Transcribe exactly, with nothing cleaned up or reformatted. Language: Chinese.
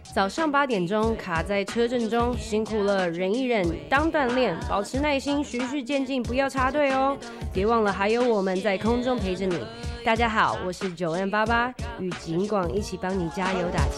早上八点钟卡在车阵中，辛苦了，忍一忍，当锻炼，保持耐心，循序渐进，不要插队哦。别忘了还有我们在空中陪着你。大家好，我是九 N 八八，与景广一起帮你加油打气。